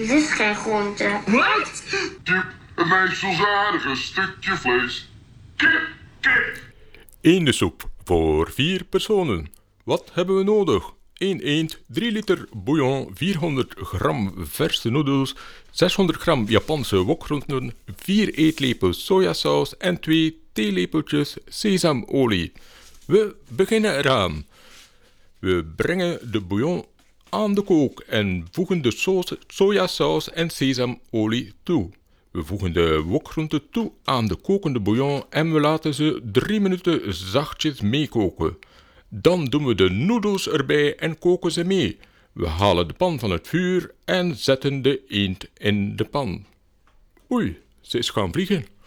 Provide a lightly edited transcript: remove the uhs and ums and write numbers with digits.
Dit is geen groente. Wat? Kip, een meisselzadige stukje vlees. Kip, kip. Eendensoep voor 4 personen. Wat hebben we nodig? 1 eend, 3 liter bouillon, 400 gram verse noedels, 600 gram Japanse wokgroenten, 4 eetlepels sojasaus en 2 theelepeltjes sesamolie. We beginnen eraan. We brengen de bouillon aan de kook en voegen de sojasaus en sesamolie toe. We voegen de wokgroenten toe aan de kokende bouillon en we laten ze 3 minuten zachtjes meekoken. Dan doen we de noedels erbij en koken ze mee. We halen de pan van het vuur en zetten de eend in de pan. Oei, ze is gaan vliegen.